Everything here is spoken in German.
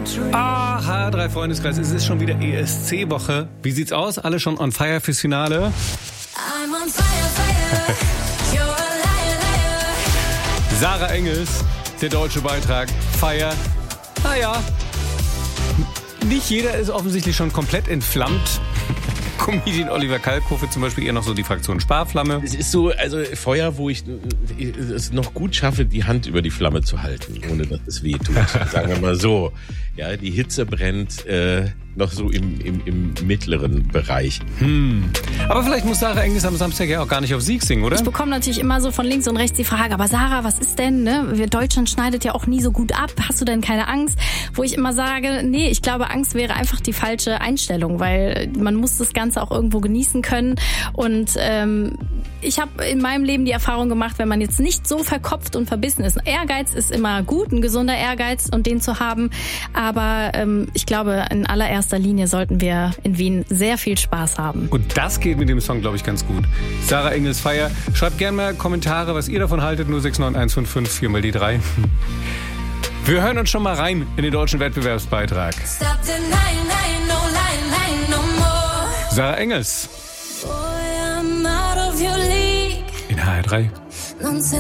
HR3 Freundeskreis, es ist schon wieder ESC-Woche. Wie sieht's aus? Alle schon on fire fürs Finale? I'm on fire, fire. You're a liar, liar. Sarah Engels, der deutsche Beitrag, Fire. Naja, nicht jeder ist offensichtlich schon komplett entflammt. Comedian Oliver Kalkofe zum Beispiel eher noch so die Fraktion Sparflamme. Es ist so, also Feuer, wo ich es noch gut schaffe, die Hand über die Flamme zu halten, ohne dass es weh tut. Sagen wir mal so. Ja, die Hitze brennt noch so im mittleren Bereich. Aber vielleicht muss Sarah Engels am Samstag ja auch gar nicht auf Sieg singen, oder? Ich bekomme natürlich immer so von links und rechts die Frage, aber Sarah, was ist denn, ne? Deutschland schneidet ja auch nie so gut ab. Hast du denn keine Angst? Wo ich immer sage, nee, ich glaube, Angst wäre einfach die falsche Einstellung, weil man muss das Ganze auch irgendwo genießen können. Und ich habe in meinem Leben die Erfahrung gemacht, wenn man jetzt nicht so verkopft und verbissen ist. Ehrgeiz ist immer gut, ein gesunder Ehrgeiz und den zu haben. Aber ich glaube, in allererster Linie sollten wir in Wien sehr viel Spaß haben. Und das geht mit dem Song, glaube ich, ganz gut. Sarah Engels Fire. Schreibt gerne mal Kommentare, was ihr davon haltet. 069155 4 mal die 3. Wir hören uns schon mal rein in den deutschen Wettbewerbsbeitrag. Stop denying, lying, no lying, lying no more. Sarah Engels Boy, I'm out of your league. in HR3. Nonsense.